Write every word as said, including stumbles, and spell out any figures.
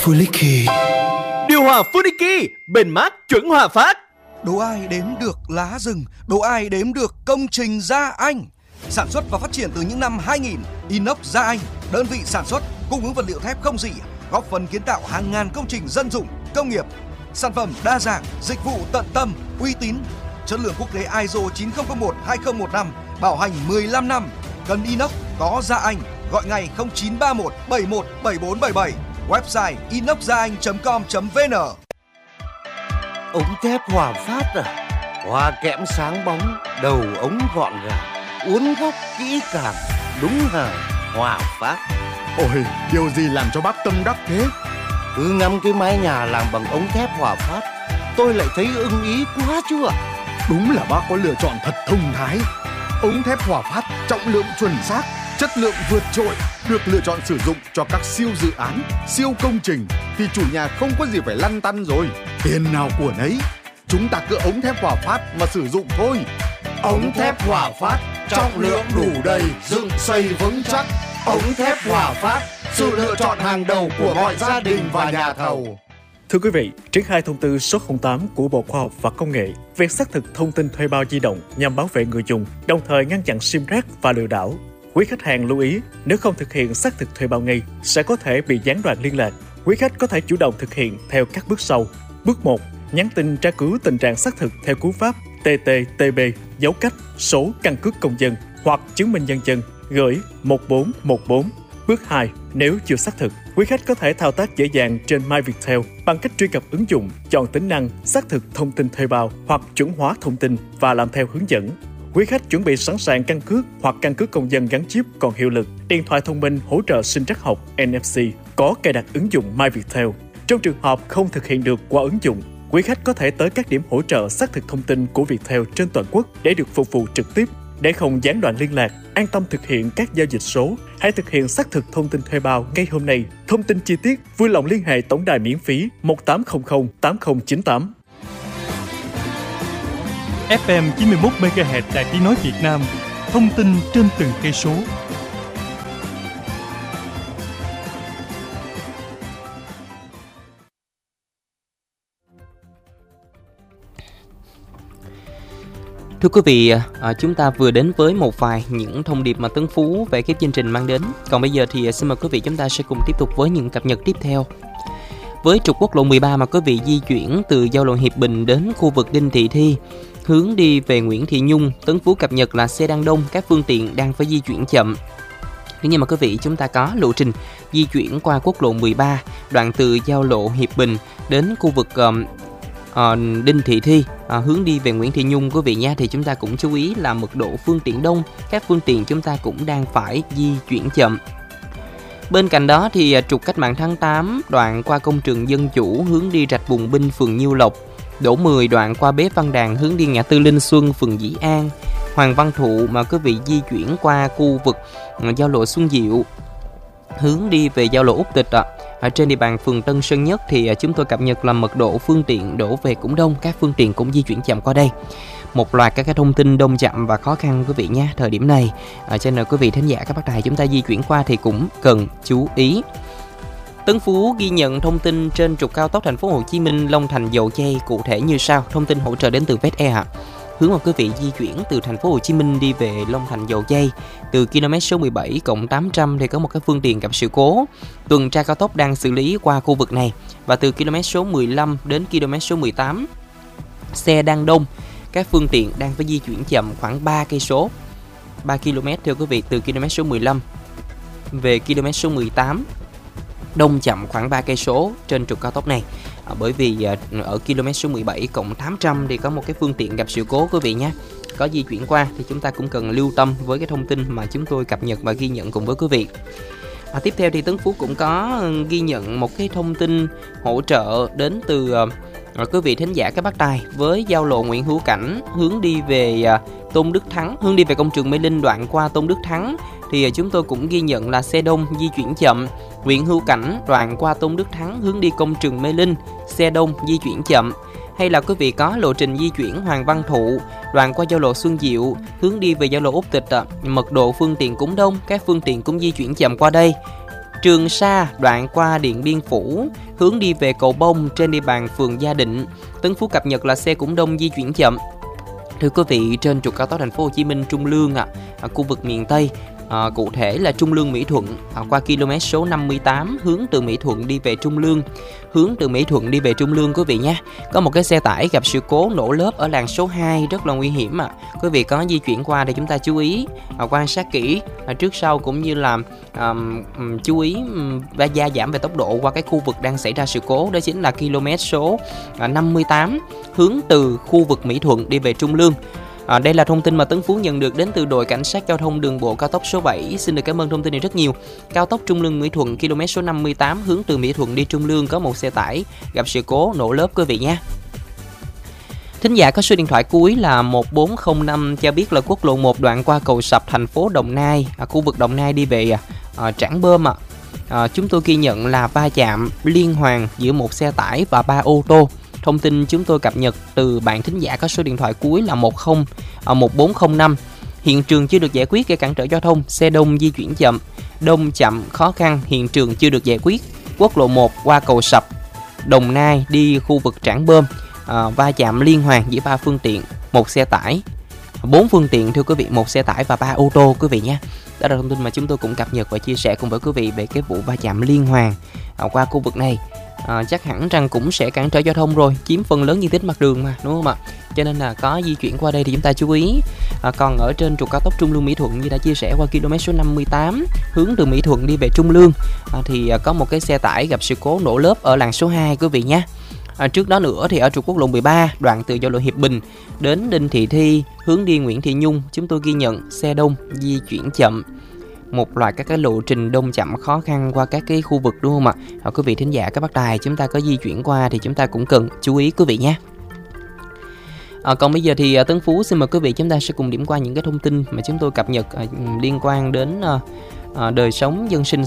Funiki. Điều hòa Funiki, bền mát chuẩn Hòa Phát. Đố ai đếm được lá rừng, đố ai đếm được công trình Gia Anh. Sản xuất và phát triển từ những năm hai nghìn, Inox Gia Anh, đơn vị sản xuất, cung ứng vật liệu thép không rỉ, góp phần kiến tạo hàng ngàn công trình dân dụng, công nghiệp. Sản phẩm đa dạng, dịch vụ tận tâm, uy tín, chất lượng quốc tế i ét o chín không không một hai không một năm, bảo hành mười lăm năm. Cần inox có Gia Anh, gọi ngay không chín ba một bảy một bảy bốn bảy bảy. Website inoxgiaanh chấm com chấm vn. Ống thép Hòa Phát à? Hoa kẽm sáng bóng, đầu ống gọn gàng, uốn góc kỹ càng, đúng hàng Hòa Phát. Ôi, điều gì làm cho bác tâm đắc thế? Cứ ngắm cái mái nhà làm bằng ống thép Hòa Phát, tôi lại thấy ưng ý quá chứ ạ. Đúng là bác có lựa chọn thật thông thái. Ống thép Hòa Phát trọng lượng chuẩn xác, chất lượng vượt trội, được lựa chọn sử dụng cho các siêu dự án, siêu công trình thì chủ nhà không có gì phải lăn tăn rồi. Tiền nào của nấy, chúng ta cứ ống thép Hòa Phát mà sử dụng thôi. Ống thép Hòa Phát, trọng lượng đủ đầy, dựng xây vững chắc. Ống thép Hòa Phát, sự lựa chọn hàng đầu của mọi gia đình và nhà thầu. Thưa quý vị, triển khai thông tư số không tám của Bộ Khoa học và Công nghệ về xác thực thông tin thuê bao di động nhằm bảo vệ người dùng, đồng thời ngăn chặn sim rác và lừa đảo. Quý khách hàng lưu ý, nếu không thực hiện xác thực thuê bao ngay, sẽ có thể bị gián đoạn liên lạc. Quý khách có thể chủ động thực hiện theo các bước sau. Bước một, nhắn tin tra cứu tình trạng xác thực theo cú pháp tê tê tê bê dấu cách số căn cước công dân hoặc chứng minh nhân dân gửi một bốn một bốn. Bước hai, nếu chưa xác thực, quý khách có thể thao tác dễ dàng trên MyViettel bằng cách truy cập ứng dụng, chọn tính năng xác thực thông tin thuê bao hoặc chuẩn hóa thông tin và làm theo hướng dẫn. Quý khách chuẩn bị sẵn sàng căn cước hoặc căn cước công dân gắn chip còn hiệu lực, điện thoại thông minh hỗ trợ sinh trắc học en ép xê có cài đặt ứng dụng MyViettel. Trong trường hợp không thực hiện được qua ứng dụng, quý khách có thể tới các điểm hỗ trợ xác thực thông tin của Viettel trên toàn quốc để được phục vụ trực tiếp. Để không gián đoạn liên lạc, an tâm thực hiện các giao dịch số, hãy thực hiện xác thực thông tin thuê bao ngay hôm nay. Thông tin chi tiết vui lòng liên hệ tổng đài miễn phí một tám không không tám không chín tám. ép em chín mươi mốt mê ga héc Đài Tiếng nói Việt Nam, thông tin trên từng cây số. Thưa quý vị, à, chúng ta vừa đến với một vài những thông điệp mà Tấn Phú về cái chương trình mang đến. Còn bây giờ thì xin mời quý vị chúng ta sẽ cùng tiếp tục với những cập nhật tiếp theo. Với trục quốc lộ mười ba mà quý vị di chuyển từ giao lộ Hiệp Bình đến khu vực Đinh Thị Thi, hướng đi về Nguyễn Thị Nhung, Tấn Phú cập nhật là xe đang đông, các phương tiện đang phải di chuyển chậm. Nếu như mà quý vị chúng ta có lộ trình di chuyển qua quốc lộ mười ba, đoạn từ giao lộ Hiệp Bình đến khu vực um, uh, Đinh Thị Thi, uh, hướng đi về Nguyễn Thị Nhung quý vị nha, thì chúng ta cũng chú ý là mật độ phương tiện đông, các phương tiện chúng ta cũng đang phải di chuyển chậm. Bên cạnh đó thì trục Cách mạng tháng tám đoạn qua công trường Dân Chủ hướng đi rạch Bùng Binh phường Nhiêu Lộc, đỗ mười đoạn qua Bế Văn Đàn hướng đi ngã tư Linh Xuân phường Dĩ An, Hoàng Văn Thụ mà quý vị di chuyển qua khu vực giao lộ Xuân Diệu hướng đi về giao lộ Úc Tịch ạ. Ở trên địa bàn phường Tân Sơn Nhất thì chúng tôi cập nhật là mật độ phương tiện đổ về cũng đông, các phương tiện cũng di chuyển chậm qua đây. Một loạt các cái thông tin đông chậm và khó khăn quý vị nha, thời điểm này ở trên này quý vị thính giả các bác đài chúng ta di chuyển qua thì cũng cần chú ý. Tấn Phú ghi nhận thông tin trên trục cao tốc thành phố Hồ Chí Minh Long Thành Dầu Giây cụ thể như sau. Thông tin hỗ trợ đến từ vét e ạ. Hướng mà quý vị di chuyển từ thành phố Hồ Chí Minh đi về Long Thành Dầu Giây, từ km số mười bảy cộng tám trăm thì có một cái phương tiện gặp sự cố. Tuần tra cao tốc đang xử lý qua khu vực này, và từ km số mười lăm đến km số mười tám xe đang đông, các phương tiện đang phải di chuyển chậm khoảng ba cây số, ba ki lô mét thưa quý vị, từ km số mười lăm về km số mười tám đông chậm khoảng ba cây số trên trục cao tốc này. À, bởi vì à, ở km số mười bảy cộng tám trăm thì có một cái phương tiện gặp sự cố quý vị nhé. Có di chuyển qua thì chúng ta cũng cần lưu tâm với cái thông tin mà chúng tôi cập nhật và ghi nhận cùng với quý vị. À, tiếp theo thì Tấn Phú cũng có ghi nhận một cái thông tin hỗ trợ đến từ à, quý vị thính giả các bác tài với giao lộ Nguyễn Hữu Cảnh hướng đi về à, Tôn Đức Thắng, hướng đi về công trường Mê Linh đoạn qua Tôn Đức Thắng thì chúng tôi cũng ghi nhận là xe đông di chuyển chậm. Nguyễn Hữu Cảnh đoạn qua Tôn Đức Thắng hướng đi công trường Mê Linh, xe đông di chuyển chậm. Hay là quý vị có lộ trình di chuyển Hoàng Văn Thụ đoạn qua giao lộ Xuân Diệu hướng đi về giao lộ Úc Tịch, à, mật độ phương tiện cũng đông, các phương tiện cũng di chuyển chậm qua đây. Trường Sa đoạn qua Điện Biên Phủ hướng đi về Cầu Bông trên địa bàn phường Gia Định. Tân Phú cập nhật là xe cũng đông, di chuyển chậm. Thưa quý vị, trên trục cao tốc Thành phố Hồ Chí Minh Trung Lương ạ, à, khu vực miền Tây, à, cụ thể là Trung Lương Mỹ Thuận, à, qua km số năm mươi tám hướng từ Mỹ Thuận đi về Trung Lương, hướng từ Mỹ Thuận đi về Trung Lương quý vị nhé. Có một cái xe tải gặp sự cố nổ lốp ở làn số hai rất là nguy hiểm ạ. À. Quý vị có di chuyển qua thì chúng ta chú ý, à, quan sát kỹ à, trước sau cũng như là à, um, chú ý um, và gia giảm về tốc độ qua cái khu vực đang xảy ra sự cố, đó chính là km số à, năm mươi tám hướng từ khu vực Mỹ Thuận đi về Trung Lương. À, đây là thông tin mà Tấn Phú nhận được đến từ đội cảnh sát giao thông đường bộ cao tốc số bảy. Xin được cảm ơn thông tin này rất nhiều. Cao tốc Trung Lương Mỹ Thuận km số năm mươi tám hướng từ Mỹ Thuận đi Trung Lương có một xe tải gặp sự cố nổ lốp quý vị nhé. Thính giả có số điện thoại cuối là một bốn không năm cho biết là quốc lộ một đoạn qua cầu Sập thành phố Đồng Nai, à, khu vực Đồng Nai đi về à, Trảng Bơm ạ. À. À, chúng tôi ghi nhận là va chạm liên hoàn giữa một xe tải và ba ô tô. Thông tin chúng tôi cập nhật từ bạn thính giả có số điện thoại cuối là một không một bốn không năm. Hiện trường chưa được giải quyết gây cản trở giao thông, xe đông di chuyển chậm, đông chậm khó khăn, hiện trường chưa được giải quyết. Quốc lộ một qua cầu Sập, Đồng Nai đi khu vực Trảng Bơm, à, va chạm liên hoàn giữa ba phương tiện, một xe tải, bốn phương tiện thưa quý vị, một xe tải và ba ô tô quý vị nhé. Đó là thông tin mà chúng tôi cũng cập nhật và chia sẻ cùng với quý vị về cái vụ va chạm liên hoàn à, qua khu vực này. À, chắc hẳn rằng cũng sẽ cản trở giao thông rồi, chiếm phần lớn diện tích mặt đường mà, đúng không ạ? Cho nên là có di chuyển qua đây thì chúng ta chú ý. À, còn ở trên trục cao tốc Trung Lương Mỹ Thuận như đã chia sẻ qua km số năm mươi tám hướng từ Mỹ Thuận đi về Trung Lương, à, thì à, có một cái xe tải gặp sự cố nổ lốp ở làn số hai quý vị nhé. À, trước đó nữa thì ở trục quốc lộ mười ba đoạn từ giao lộ Hiệp Bình đến Đinh Thị Thi hướng đi Nguyễn Thị Nhung, chúng tôi ghi nhận xe đông di chuyển chậm, một loạt các cái lộ trình đông chậm khó khăn qua các cái khu vực, đúng không ạ? À, quý vị thính giả các bác đài chúng ta có di chuyển qua thì chúng ta cũng cần chú ý quý vị nhé. À, còn bây giờ thì uh, Tấn Phú xin mời quý vị chúng ta sẽ cùng điểm qua những cái thông tin mà chúng tôi cập nhật uh, liên quan đến uh, uh, đời sống dân sinh